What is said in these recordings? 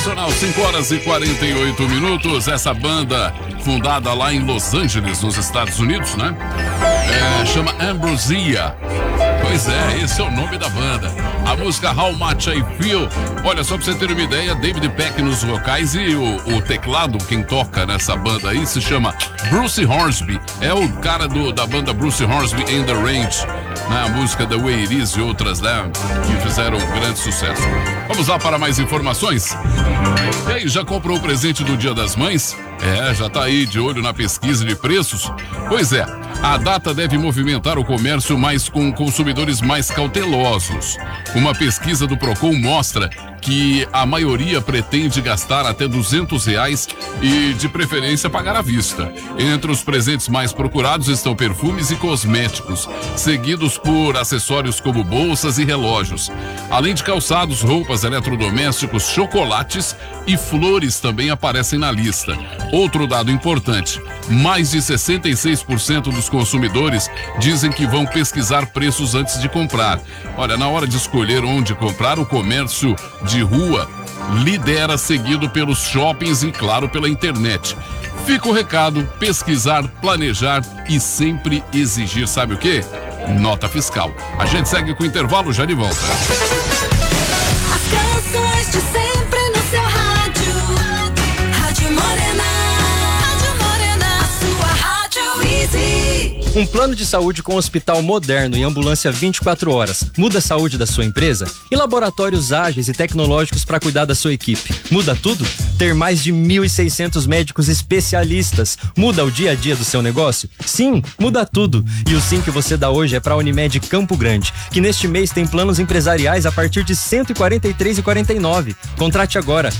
Nacional, 5h48. Essa banda, fundada lá em Los Angeles, nos Estados Unidos, né? Chama Ambrosia. Pois é, esse é o nome da banda. A música How Much I Feel. Olha, só pra você ter uma ideia, David Peck nos vocais e o teclado, quem toca nessa banda aí, se chama Bruce Hornsby. É o cara da banda Bruce Hornsby and the Range, né? A música The Way It Is e outras, né? Que fizeram um grande sucesso. Vamos lá para mais informações. E aí, já comprou o presente do Dia das Mães? Já tá aí de olho na pesquisa de preços? Pois é, a data deve movimentar o comércio, mas com consumidores mais cautelosos. Uma pesquisa do Procon mostra que a maioria pretende gastar até R$200 e, de preferência, pagar à vista. Entre os presentes mais procurados estão perfumes e cosméticos, seguidos por acessórios como bolsas e relógios. Além de calçados, roupas, eletrodomésticos, chocolates e flores também aparecem na lista. Outro dado importante, mais de 66% dos consumidores dizem que vão pesquisar preços antes de comprar. Olha, na hora de escolher onde comprar, o comércio de rua lidera, seguido pelos shoppings e, claro, pela internet. Fica o recado: pesquisar, planejar e sempre exigir, sabe o quê? Nota fiscal. A gente segue com o intervalo, já de volta. As canções de sempre no seu rádio. Rádio Morena. Rádio Morena, a sua Rádio Easy. Um plano de saúde com hospital moderno e ambulância 24 horas. Muda a saúde da sua empresa? E laboratórios ágeis e tecnológicos para cuidar da sua equipe? Muda tudo? Ter mais de 1.600 médicos especialistas muda o dia a dia do seu negócio? Sim, muda tudo. E o sim que você dá hoje é para a Unimed Campo Grande, que neste mês tem planos empresariais a partir de R$ 143,49. Contrate agora,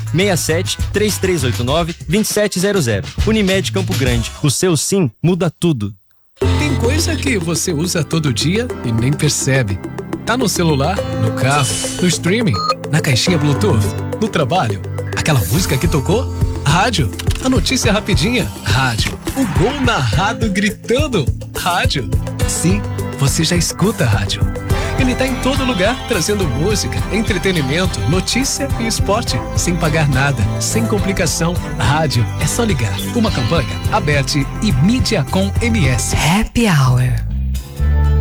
67-3389-2700. Unimed Campo Grande, o seu sim muda tudo. Tem coisa que você usa todo dia e nem percebe. Tá no celular, no carro, no streaming, na caixinha Bluetooth, no trabalho. Aquela música que tocou? Rádio. A notícia rapidinha? Rádio. O gol narrado gritando? Rádio. Sim, você já escuta rádio. Ele tá em todo lugar, trazendo música, entretenimento, notícia e esporte, sem pagar nada, sem complicação. Rádio, é só ligar. Uma campanha, Aberte e Mídia com MS. Happy Hour.